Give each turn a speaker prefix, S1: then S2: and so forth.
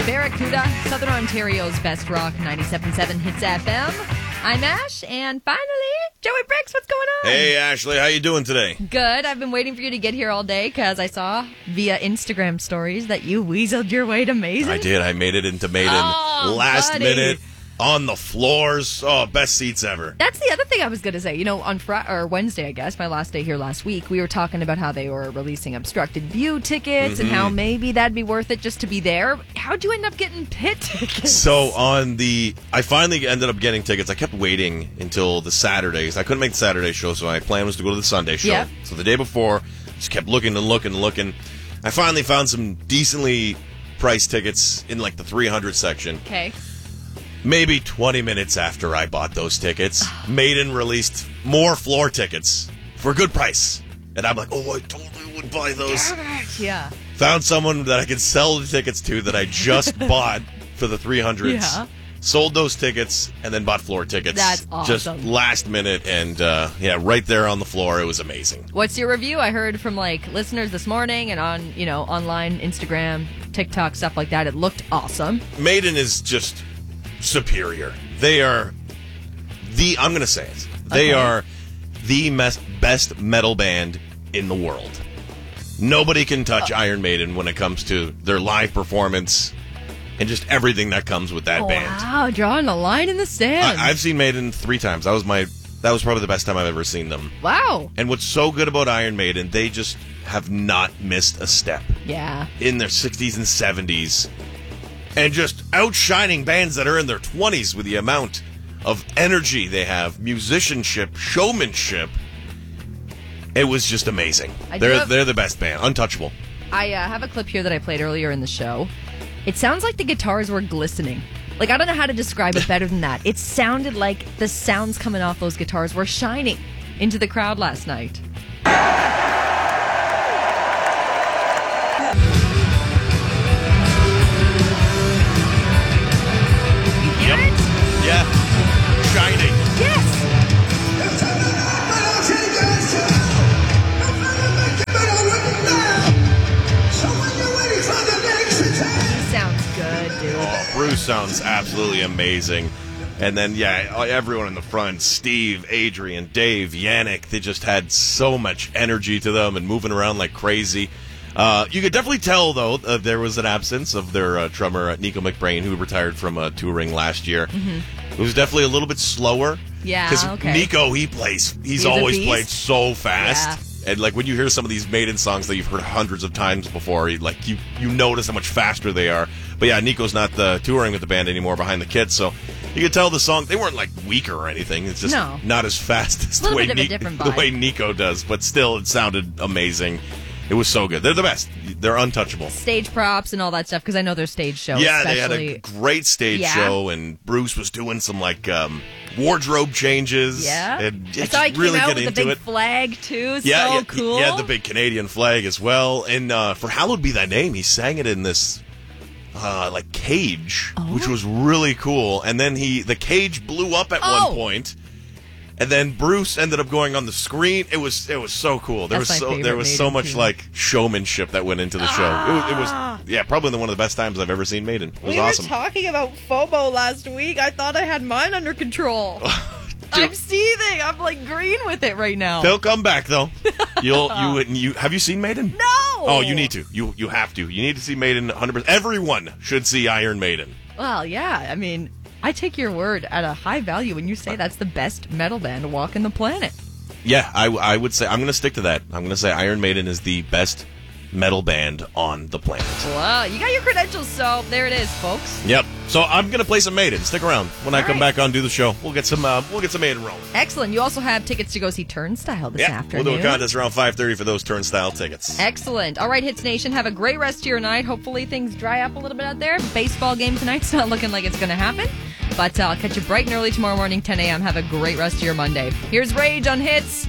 S1: Barracuda, Southern Ontario's best rock, 97.7 Hits FM. I'm Ash, and finally, Joey Bricks, what's going on?
S2: Hey, Ashley, how you doing today?
S1: Good. I've been waiting for you to get here all day because I saw via Instagram stories that you weaseled your way to Maiden.
S2: I did. I made it into Maiden last minute on the floors. Oh, best seats ever.
S1: That's the other thing I was going to say. You know, on Wednesday, I guess, my last day here last week, we were talking about how they were releasing obstructed view tickets and how maybe that'd be worth it just to be there. How'd you end up getting pit tickets?
S2: So I finally ended up getting tickets. I kept waiting until the Saturdays. I couldn't make the Saturday show, so my plan was to go to the Sunday show.
S1: Yep.
S2: So the day before, just kept looking and looking and looking. I finally found some decently priced tickets in like the 300 section.
S1: Okay.
S2: Maybe 20 minutes after I bought those tickets, Maiden released more floor tickets for a good price. And I'm like, oh, I totally would buy those.
S1: Yeah.
S2: Found someone that I could sell the tickets to that I just bought for the 300s.
S1: Yeah.
S2: Sold those tickets and then bought floor tickets.
S1: That's awesome.
S2: Just last minute and, right there on the floor. It was amazing.
S1: What's your review? I heard from listeners this morning and on, online, Instagram, TikTok, stuff like that. It looked awesome.
S2: Maiden is just superior. They are I'm going to say it. They are the best metal band in the world. Nobody can touch Iron Maiden when it comes to their live performance and just everything that comes with that band.
S1: Wow, drawing a line in the sand.
S2: I've seen Maiden 3 times. That was probably the best time I've ever seen them.
S1: Wow.
S2: And what's so good about Iron Maiden, they just have not missed a step.
S1: Yeah.
S2: In their 60s and 70s. And just outshining bands that are in their 20s with the amount of energy they have, musicianship, showmanship. It was just amazing. They're the best band. Untouchable.
S1: I have a clip here that I played earlier in the show. It sounds like the guitars were glistening. I don't know how to describe it better than that. It sounded like the sounds coming off those guitars were shining into the crowd last night.
S2: Yeah. Shining.
S1: Yes. He sounds good, dude.
S2: Oh, Bruce sounds absolutely amazing. And then, everyone in the front, Steve, Adrian, Dave, Yannick, they just had so much energy to them and moving around like crazy. You could definitely tell, though, there was an absence of their drummer, Nico McBrain, who retired from touring last year. Mm-hmm. It was definitely a little bit slower.
S1: Yeah,
S2: because Nico, he's always played so fast. Yeah. And when you hear some of these Maiden songs that you've heard hundreds of times before, you notice how much faster they are. But yeah, Nico's not touring with the band anymore behind the kit, so you could tell the song, they weren't weaker or anything. It's just not as fast as the way Nico does, but still it sounded amazing. It was so good. They're the best. They're untouchable.
S1: Stage props and all that stuff, because I know their stage show.
S2: Yeah, they had a great stage show, and Bruce was doing some wardrobe changes.
S1: Yeah,
S2: and
S1: I saw he came
S2: really
S1: out with the big flag too. Cool.
S2: Yeah, the big Canadian flag as well. And for "Hallowed Be Thy Name," he sang it in this cage, which was really cool. And then the cage blew up at one point. And then Bruce ended up going on the screen. It was so cool. There was so much showmanship that went into the show. It was probably one of the best times I've ever seen Maiden. It was awesome.
S1: We were talking about FOMO last week. I thought I had mine under control. I'm seething. I'm green with it right now.
S2: They'll come back though. You have you seen Maiden?
S1: No.
S2: Oh, you need to. You have to. You need to see Maiden 100%. Everyone should see Iron Maiden.
S1: Well, yeah. I mean, I take your word at a high value when you say that's the best metal band walking the planet.
S2: Yeah, I would say, I'm going to stick to that. I'm going to say Iron Maiden is the best metal band on the planet.
S1: Well, you got your credentials, so there it is, folks.
S2: Yep. So I'm going to play some Maiden. Stick around. When I come back on, do the show, we'll get some Maiden rolling.
S1: Excellent. You also have tickets to go see Turnstile this afternoon.
S2: We'll do a contest around 5:30 for those Turnstile tickets.
S1: Excellent. All right, Hits Nation, have a great rest of your night. Hopefully things dry up a little bit out there. Baseball game tonight's not looking like it's going to happen. But I'll catch you bright and early tomorrow morning, 10 a.m. Have a great rest of your Monday. Here's Rage on Hits.